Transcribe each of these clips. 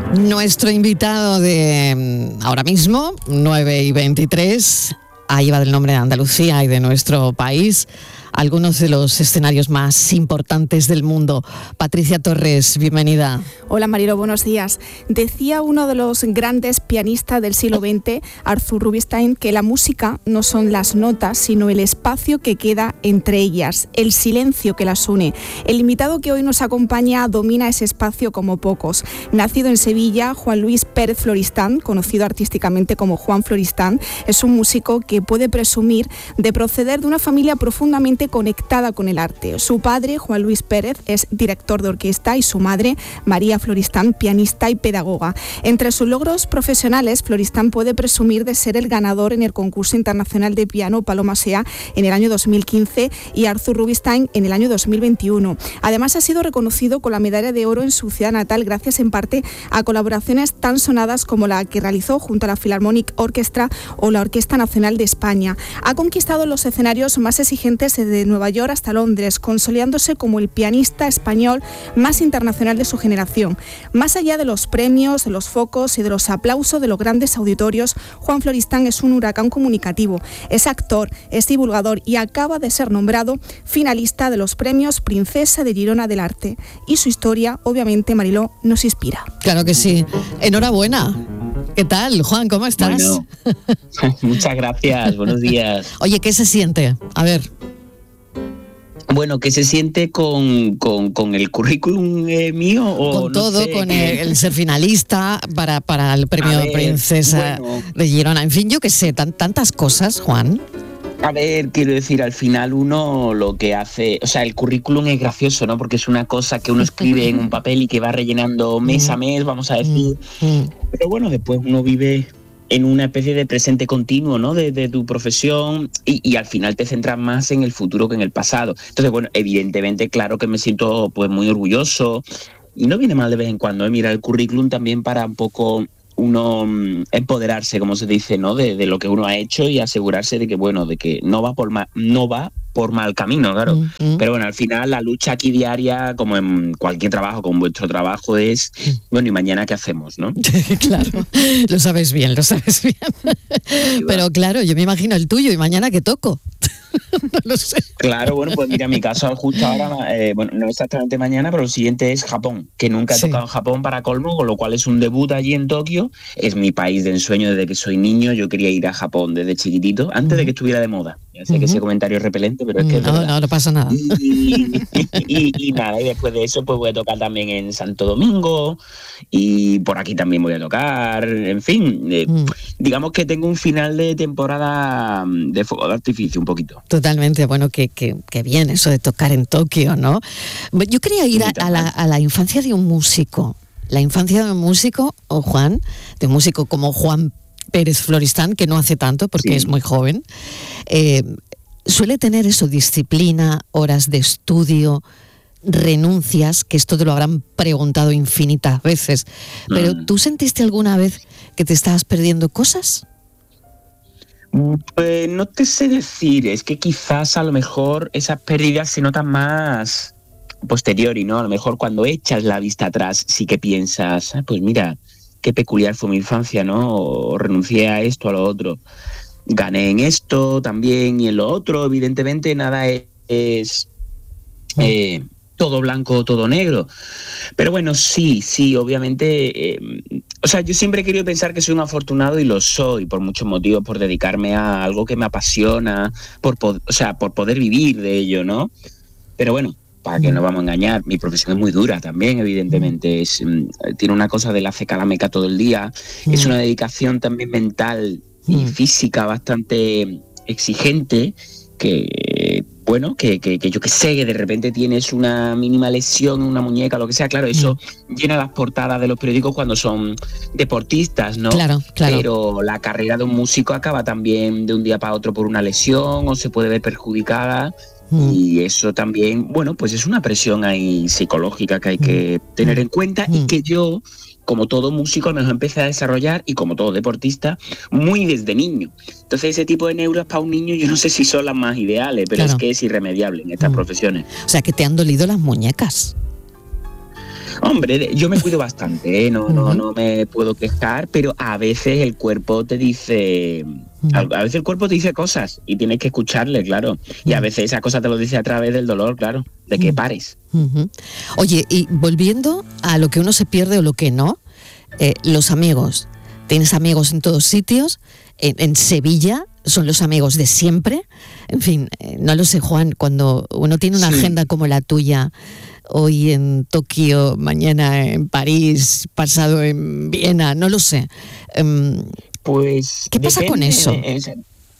Nuestro invitado de ahora mismo, 9:23, ahí va del nombre de Andalucía y de nuestro país, algunos de los escenarios más importantes del mundo. Patricia Torres, bienvenida. Hola Marilo, buenos días. Decía uno de los grandes pianistas del siglo XX, Arthur Rubinstein, que la música no son las notas, sino el espacio que queda entre ellas, el silencio que las une. El invitado que hoy nos acompaña domina ese espacio como pocos. Nacido en Sevilla, Juan Luis Pérez Floristán, conocido artísticamente como Juan Floristán, es un músico que puede presumir de proceder de una familia profundamente conectada con el arte. Su padre, Juan Luis Pérez, es director de orquesta y su madre, María Floristán, pianista y pedagoga. Entre sus logros profesionales, Floristán puede presumir de ser el ganador en el concurso internacional de piano Paloma Sea en el año 2015 y Arthur Rubinstein en el año 2021. Además, ha sido reconocido con la medalla de oro en su ciudad natal gracias en parte a colaboraciones tan sonadas como la que realizó junto a la Philharmonic Orchestra o la Orquesta Nacional de España. Ha conquistado los escenarios más exigentes de Nueva York hasta Londres, consolidándose como el pianista español más internacional de su generación. Más allá de los premios, de los focos y de los aplausos de los grandes auditorios, Juan Floristán es un huracán comunicativo. Es actor, es divulgador y acaba de ser nombrado finalista de los premios Princesa de Girona del Arte. Y su historia, obviamente, Mariló, nos inspira. Claro que sí. Enhorabuena. ¿Qué tal, Juan? ¿Cómo estás? Bueno, muchas gracias. Buenos días. Oye, ¿qué se siente? A ver. Bueno, ¿qué se siente con el currículum mío? O con todo, no sé, con el ser finalista para el premio Princesa de Girona. En fin, yo qué sé, tantas cosas, Juan. A ver, quiero decir, al final uno lo que hace, o sea, el currículum es gracioso, ¿no? Porque es una cosa que uno escribe en un papel y que va rellenando mes a mes, vamos a decir. Pero bueno, después uno vive en una especie de presente continuo, ¿no? De tu profesión y al final te centras más en el futuro que en el pasado. Entonces, bueno, evidentemente, claro que me siento pues muy orgulloso y no viene mal de vez en cuando mirar el currículum también para un poco uno empoderarse, como se dice, ¿no? De lo que uno ha hecho y asegurarse de que, bueno, de que no va por mal camino, claro. Pero bueno, al final la lucha aquí diaria, como en cualquier trabajo, como vuestro trabajo, es, bueno, ¿y mañana qué hacemos, no? Claro, lo sabes bien. Pero claro, yo me imagino el tuyo, ¿y mañana qué toco? No lo sé. Claro, bueno, pues mira, en mi caso justo ahora, bueno, no exactamente mañana, pero lo siguiente es Japón, que nunca he tocado en Japón para colmo, con lo cual es un debut allí en Tokio. Es mi país de ensueño desde que soy niño. Yo quería ir a Japón desde chiquitito, antes de que estuviera de moda. Ya sé que ese comentario es repelente, pero es que es verdad. No pasa nada. Y nada, y después de eso pues voy a tocar también en Santo Domingo y por aquí también voy a tocar, en fin, digamos que tengo un final de temporada de fuego de artificio un poquito. Totalmente, bueno, que bien eso de tocar en Tokio, ¿no? Yo quería ir a la infancia de un músico. La infancia de un músico, Juan, de un músico como Juan Pérez Floristán, que no hace tanto porque es muy joven, suele tener eso, disciplina, horas de estudio, renuncias, que esto te lo habrán preguntado infinitas veces, pero ¿tú sentiste alguna vez que te estabas perdiendo cosas? Pues no te sé decir, es que quizás a lo mejor esas pérdidas se notan más posteriori, ¿no? A lo mejor cuando echas la vista atrás sí que piensas, pues mira, qué peculiar fue mi infancia, ¿no? O renuncié a esto, a lo otro. Gané en esto también y en lo otro. Evidentemente nada es todo blanco o todo negro. Pero bueno, sí, obviamente. O sea, yo siempre he querido pensar que soy un afortunado y lo soy por muchos motivos, por dedicarme a algo que me apasiona, por poder vivir de ello, ¿no? Pero bueno, para que no vamos a engañar, mi profesión es muy dura también, evidentemente. Tiene una cosa de la ceca la meca todo el día. Es una dedicación también mental y física bastante exigente, que bueno, que yo que sé, que de repente tienes una mínima lesión en una muñeca, lo que sea, claro, eso llena las portadas de los periódicos cuando son deportistas, ¿no? Claro. Pero la carrera de un músico acaba también de un día para otro por una lesión o se puede ver perjudicada. Y eso también, bueno, pues es una presión ahí psicológica que hay que tener en cuenta y que yo, como todo músico, a lo mejor empecé a desarrollar, y como todo deportista, muy desde niño. Entonces ese tipo de neuras para un niño yo no sé si son las más ideales, pero es que es irremediable en estas profesiones. O sea, que te han dolido las muñecas. Hombre, yo me cuido bastante, ¿eh? No me puedo quejar, pero a veces el cuerpo te dice... A veces el cuerpo te dice cosas y tienes que escucharle, claro. Y a veces esa cosa te lo dice a través del dolor, claro, de que pares. Oye, y volviendo a lo que uno se pierde o lo que no, los amigos. Tienes amigos en todos sitios, en Sevilla son los amigos de siempre. En fin, no lo sé, Juan, cuando uno tiene una agenda como la tuya, hoy en Tokio, mañana en París, pasado en Viena, no lo sé. Pues ¿qué pasa con eso? Es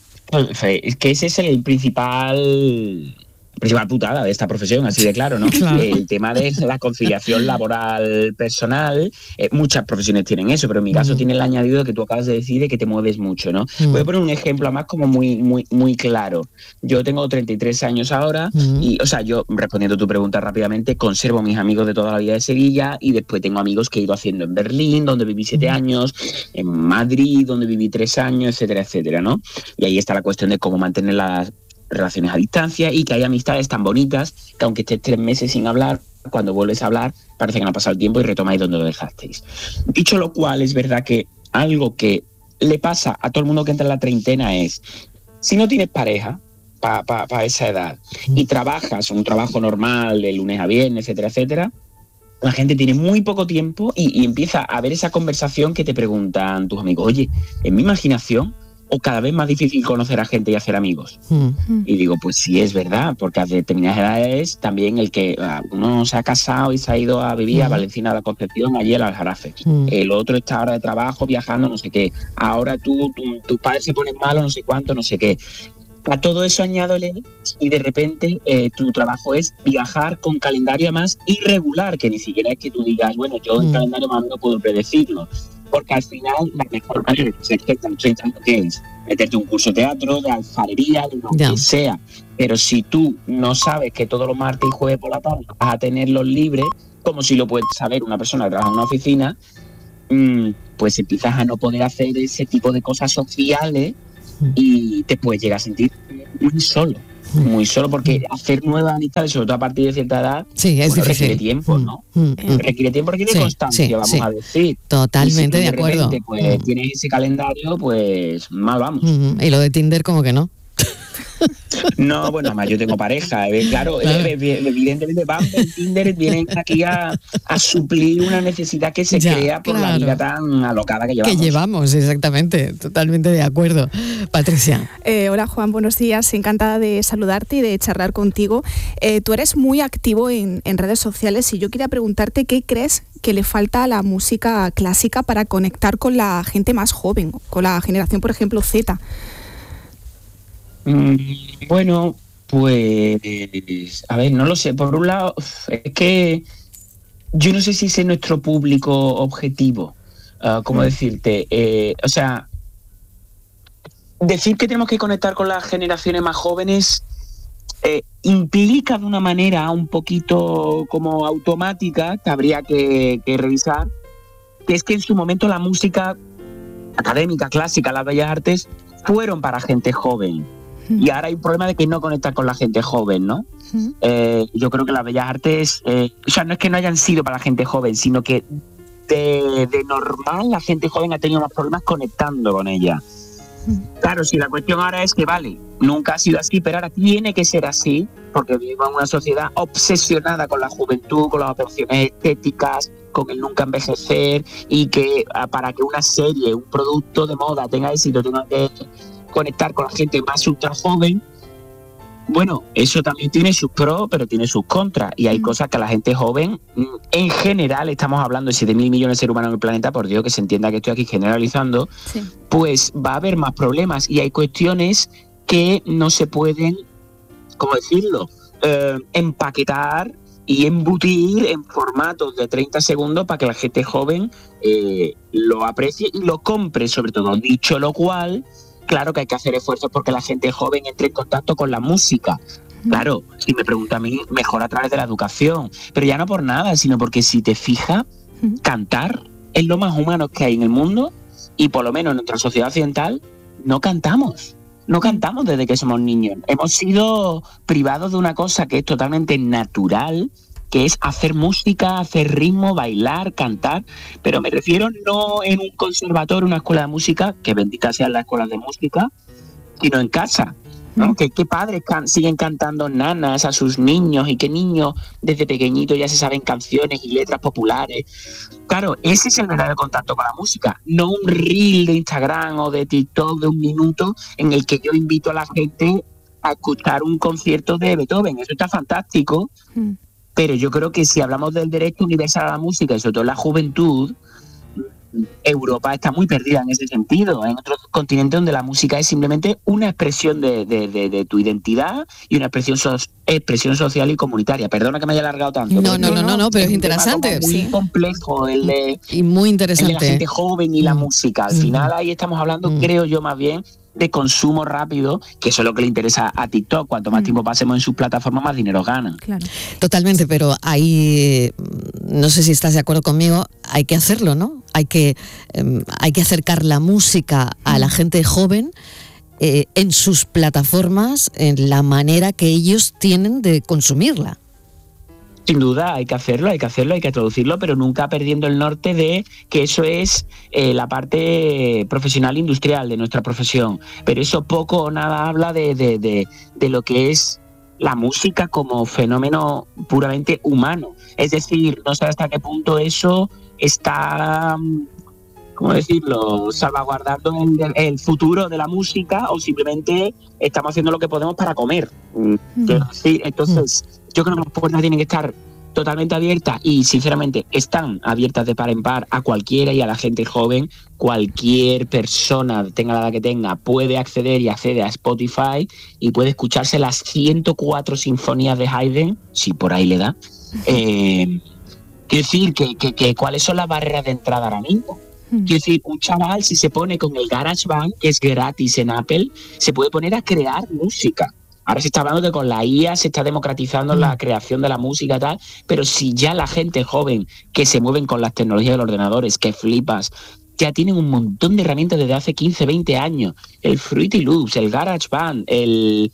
que ese es el principal putada de esta profesión, así de claro, ¿no? Claro. El tema de la conciliación laboral personal, muchas profesiones tienen eso, pero en mi caso tiene el añadido que tú acabas de decir de que te mueves mucho, ¿no? Voy a poner un ejemplo más como muy claro. Yo tengo 33 años ahora y, o sea, yo, respondiendo a tu pregunta rápidamente, conservo mis amigos de toda la vida de Sevilla y después tengo amigos que he ido haciendo en Berlín, donde viví 7 años, en Madrid, donde viví 3 años, etcétera, etcétera, ¿no? Y ahí está la cuestión de cómo mantener las relaciones a distancia y que hay amistades tan bonitas que aunque estés 3 meses sin hablar, cuando vuelves a hablar parece que no ha pasado el tiempo y retomáis donde lo dejasteis. Dicho lo cual, es verdad que algo que le pasa a todo el mundo que entra en la treintena es, si no tienes pareja para esa edad y trabajas un trabajo normal de lunes a viernes, etcétera, etcétera, la gente tiene muy poco tiempo y empieza a haber esa conversación que te preguntan tus amigos, oye, en mi imaginación o cada vez más difícil conocer a gente y hacer amigos. Y digo, pues sí, es verdad, porque a determinadas edades también el que uno se ha casado y se ha ido a vivir a Valenciana de la Concepción, allí al Aljarafe. El otro está ahora de trabajo, viajando, no sé qué. Ahora tus padres se ponen malos, no sé cuánto, no sé qué. A todo eso añádele y de repente tu trabajo es viajar con calendario más irregular, que ni siquiera es que tú digas, bueno, yo el calendario más no puedo predecirlo. Porque al final la mejor manera de ser que es meterte un curso de teatro, de alfarería, de lo que sea. Pero si tú no sabes que todos los martes y jueves por la tarde vas a tenerlos libres, como si lo puede saber una persona que trabaja en una oficina, pues empiezas a no poder hacer ese tipo de cosas sociales y te puedes llegar a sentir muy solo, porque hacer nuevas amistades, sobre todo a partir de cierta edad, es difícil. Requiere tiempo, ¿no? Requiere tiempo, requiere constancia, vamos a decir. Totalmente de acuerdo. Repente, pues tienes ese calendario, pues mal vamos. Y lo de Tinder como que no. No, bueno, además yo tengo pareja, claro. Evidentemente Bumble, Tinder vienen aquí a suplir una necesidad que se crea por la vida tan alocada que llevamos. Exactamente, totalmente de acuerdo. Patricia. Hola Juan, buenos días, encantada de saludarte y de charlar contigo. Tú eres muy activo en redes sociales y yo quería preguntarte qué crees que le falta a la música clásica para conectar con la gente más joven, con la generación, por ejemplo, Z. Bueno, pues a ver, no lo sé. Por un lado, es que yo no sé si ese es nuestro público objetivo. ¿Cómo decirte? O sea, decir que tenemos que conectar con las generaciones más jóvenes implica de una manera un poquito como automática, que habría que revisar, que es que en su momento la música académica, clásica, las bellas artes, fueron para gente joven. Y ahora hay un problema de que no conectan con la gente joven, ¿no? Yo creo que las bellas artes, o sea, no es que no hayan sido para la gente joven, sino que de normal la gente joven ha tenido más problemas conectando con ella. Claro, si la cuestión ahora es que, vale, nunca ha sido así, pero ahora tiene que ser así, porque vivimos en una sociedad obsesionada con la juventud, con las operaciones estéticas, con el nunca envejecer, y que para que una serie, un producto de moda tenga éxito, tenga que conectar con la gente más ultra joven. Bueno, eso también tiene sus pros, pero tiene sus contras. Y hay cosas que a la gente joven, en general, estamos hablando de 7.000 millones de seres humanos en el planeta, por Dios, que se entienda que estoy aquí generalizando, pues va a haber más problemas. Y hay cuestiones que no se pueden, ¿cómo decirlo?, empaquetar y embutir en formatos de 30 segundos para que la gente joven lo aprecie y lo compre, sobre todo. Dicho lo cual, claro que hay que hacer esfuerzos porque la gente joven entre en contacto con la música. Claro, si me pregunta a mí, mejor a través de la educación. Pero ya no por nada, sino porque si te fijas, cantar es lo más humano que hay en el mundo y por lo menos en nuestra sociedad occidental no cantamos. No cantamos desde que somos niños. Hemos sido privados de una cosa que es totalmente natural, que es hacer música, hacer ritmo, bailar, cantar, pero me refiero no en un conservatorio, una escuela de música, que bendita sean las escuelas de música, sino en casa, ¿no? ¿Qué padres siguen cantando nanas a sus niños y qué niños desde pequeñitos ya se saben canciones y letras populares? Claro, ese es el verdadero contacto con la música, no un reel de Instagram o de TikTok de 1 minuto en el que yo invito a la gente a escuchar un concierto de Beethoven. Eso está fantástico, pero yo creo que si hablamos del derecho universal a la música y sobre todo la juventud, Europa está muy perdida en ese sentido. En otros continentes donde la música es simplemente una expresión de tu identidad y una expresión social y comunitaria. Perdona que me haya alargado tanto. No, pero es interesante. Muy complejo y muy interesante. El de la gente joven y la música. Al final ahí estamos hablando, creo yo, más bien de consumo rápido, que eso es lo que le interesa a TikTok. Cuanto más tiempo pasemos en sus plataformas, más dinero ganan. Claro. Totalmente, pero ahí, no sé si estás de acuerdo conmigo, hay que hacerlo, ¿no? Hay que acercar la música a la gente joven en sus plataformas, en la manera que ellos tienen de consumirla. Sin duda, hay que hacerlo, hay que traducirlo, pero nunca perdiendo el norte de que eso es la parte profesional industrial de nuestra profesión. Pero eso poco o nada habla de lo que es la música como fenómeno puramente humano. Es decir, no sé hasta qué punto eso está, ¿cómo decirlo?, salvaguardando el futuro de la música, o simplemente estamos haciendo lo que podemos para comer. Sí, entonces, yo creo que las puertas tienen que estar totalmente abiertas y, sinceramente, están abiertas de par en par a cualquiera y a la gente joven. Cualquier persona, tenga la edad que tenga, puede acceder y accede a Spotify y puede escucharse las 104 sinfonías de Haydn, si por ahí le da. Quiero decir, que ¿cuáles son las barreras de entrada ahora mismo? Quiero decir, un chaval, si se pone con el GarageBand, que es gratis en Apple, se puede poner a crear música. Ahora se está hablando de que con la IA se está democratizando la creación de la música y tal, pero si ya la gente joven que se mueven con las tecnologías de los ordenadores, que flipas, ya tienen un montón de herramientas desde hace 15, 20 años, el Fruity Loops, el GarageBand, el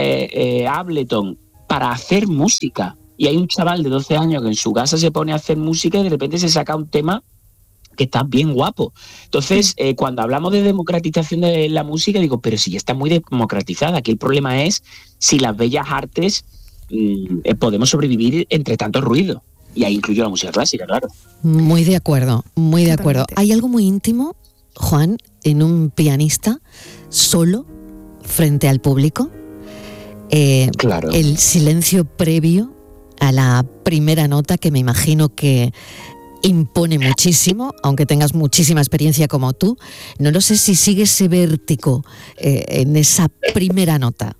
Ableton, para hacer música. Y hay un chaval de 12 años que en su casa se pone a hacer música y de repente se saca un tema que está bien guapo. Entonces, cuando hablamos de democratización de la música, digo, pero si ya está muy democratizada. Aquí el problema es si las bellas artes podemos sobrevivir entre tanto ruido. Y ahí incluyo la música clásica, claro. Muy de acuerdo, muy de acuerdo. Hay algo muy íntimo, Juan, en un pianista solo frente al público. Claro. El silencio previo a la primera nota, que me imagino que impone muchísimo, aunque tengas muchísima experiencia como tú. No lo sé si sigue ese vértigo en esa primera nota.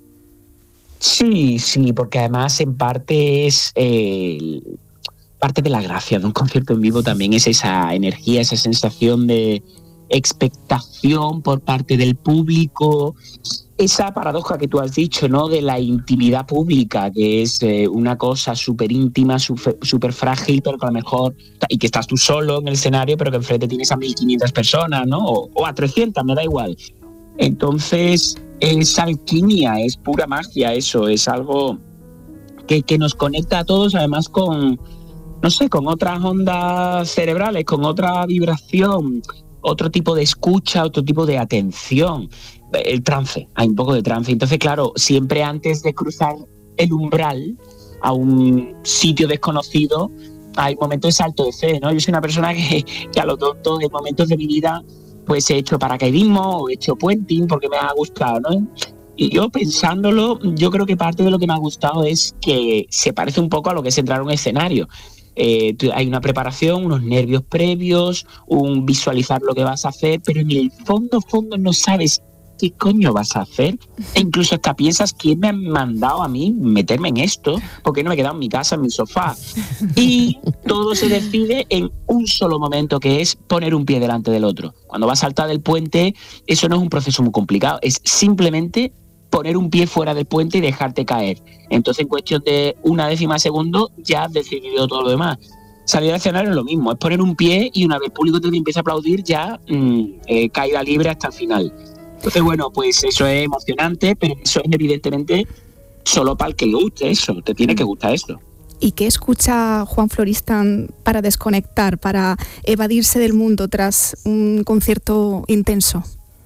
Sí, porque además en parte es parte de la gracia de un concierto en vivo, también es esa energía, esa sensación de expectación por parte del público, esa paradoja que tú has dicho, ¿no?, de la intimidad pública, que es una cosa súper íntima, súper frágil, pero que a lo mejor, y que estás tú solo en el escenario, pero que enfrente tienes a 1.500 personas, ¿no?, o a 300, me da igual. Entonces, es alquimia, es pura magia eso, es algo que nos conecta a todos, además con, no sé, con otras ondas cerebrales, con otra vibración, otro tipo de escucha, otro tipo de atención. El trance, hay un poco de trance. Entonces, claro, siempre antes de cruzar el umbral a un sitio desconocido, hay momentos de salto de fe, ¿no? Yo soy una persona que a lo tonto, en momentos de mi vida, pues he hecho paracaidismo o he hecho puenting porque me ha gustado, ¿no? Y yo pensándolo, yo creo que parte de lo que me ha gustado es que se parece un poco a lo que es entrar a un escenario. Hay una preparación, unos nervios previos, un visualizar lo que vas a hacer, pero en el fondo no sabes qué coño vas a hacer. E incluso hasta piensas, ¿quién me ha mandado a mí meterme en esto? ¿Por qué no me he quedado en mi casa, en mi sofá? Y todo se decide en un solo momento, que es poner un pie delante del otro. Cuando vas a saltar del puente, eso no es un proceso muy complicado, es simplemente poner un pie fuera del puente y dejarte caer. Entonces, en cuestión de 1/10 de segundo, ya has decidido todo lo demás. Salir al escenario es lo mismo, es poner un pie y una vez el público te empieza a aplaudir, ya caída libre hasta el final. Entonces, bueno, pues eso es emocionante, pero eso es evidentemente solo para el que le guste eso, te tiene que gustar eso. ¿Y qué escucha Juan Florestan para desconectar, para evadirse del mundo tras un concierto intenso?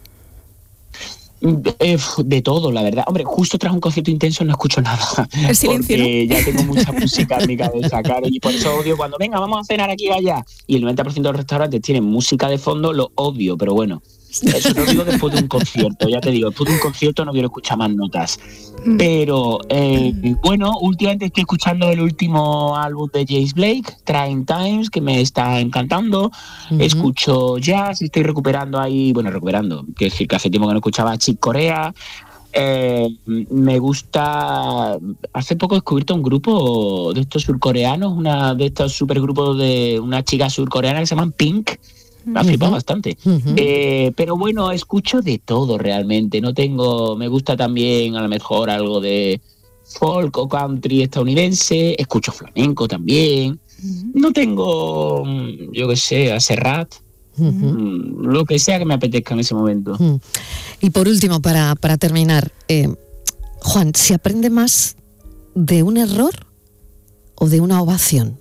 De todo, la verdad. Hombre, justo tras un concierto intenso no escucho nada. El silencio, porque ¿no? Ya tengo mucha música en mi cabeza, claro. Y por eso odio cuando, venga, vamos a cenar aquí y allá. Y el 90% de los restaurantes tienen música de fondo, lo odio, pero bueno. Eso lo digo después de un concierto, ya te digo, después de un concierto no quiero escuchar más notas. Pero, bueno, últimamente estoy escuchando el último álbum de James Blake, Trying Times, que me está encantando. Escucho jazz, estoy recuperando, que decir que hace tiempo que no escuchaba Chick Corea. Me gusta, hace poco he descubierto un grupo de estos surcoreanos, una de estos supergrupos de una chica surcoreana que se llaman Pink. Me ha flipado bastante. Pero bueno, escucho de todo realmente. Me gusta también a lo mejor algo de folk o country estadounidense. Escucho flamenco también. No tengo, yo qué sé, a Serrat. Lo que sea que me apetezca en ese momento. Y por último, para terminar, Juan, ¿se aprende más de un error o de una ovación?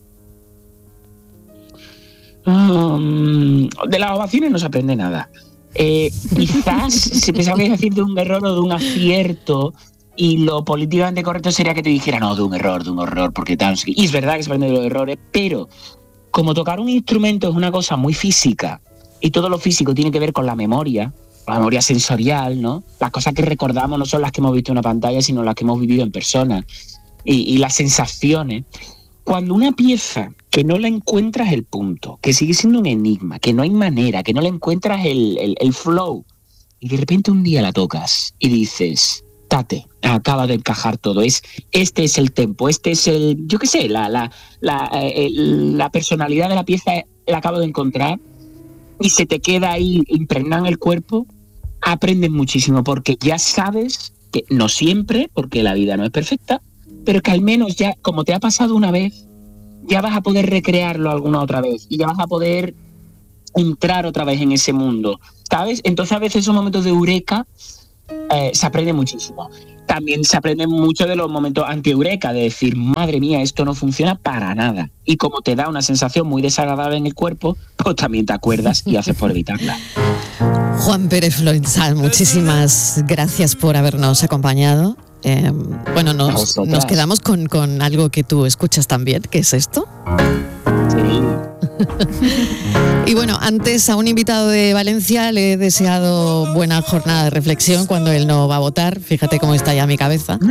De las ovaciones no se aprende nada. Quizás se pensaba que iba a decir de un error o de un acierto, y lo políticamente correcto sería que te dijera no, de un error, porque tal. Y es verdad que se aprende de los errores, pero como tocar un instrumento es una cosa muy física y todo lo físico tiene que ver con la memoria sensorial, ¿no? Las cosas que recordamos no son las que hemos visto en una pantalla, sino las que hemos vivido en persona, y las sensaciones. Cuando una pieza que no la encuentras el punto, que sigue siendo un enigma, que no hay manera, que no le encuentras el flow, y de repente un día la tocas y dices, tate, acaba de encajar todo, este es el tempo, este es el, yo qué sé, la personalidad de la pieza la acabo de encontrar, y se te queda ahí impregnada en el cuerpo, aprendes muchísimo, porque ya sabes que no siempre, porque la vida no es perfecta, pero que al menos ya, como te ha pasado una vez, ya vas a poder recrearlo alguna otra vez y ya vas a poder entrar otra vez en ese mundo, ¿sabes? Entonces a veces esos momentos de eureka se aprende muchísimo. También se aprende mucho de los momentos anti-eureka, de decir, madre mía, esto no funciona para nada. Y como te da una sensación muy desagradable en el cuerpo, pues también te acuerdas y haces por evitarla. Juan Pérez Florestan, muchísimas gracias por habernos acompañado. Bueno, nos quedamos con algo que tú escuchas también, ¿qué es esto? Sí. Y bueno, antes a un invitado de Valencia le he deseado buena jornada de reflexión cuando él no va a votar. Fíjate cómo está ya mi cabeza.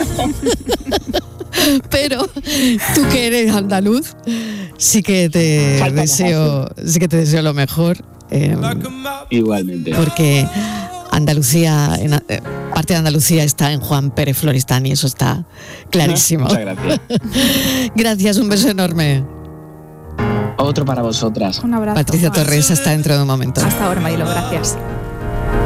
Pero tú que eres andaluz, sí que te deseo lo mejor. Igualmente. Porque Andalucía, parte de Andalucía está en Juan Pérez Florestan y eso está clarísimo. Muchas gracias. Gracias, un beso enorme. Otro para vosotras. Un abrazo. Patricia Torres, hasta dentro de un momento. Hasta ahora, Mailo, gracias.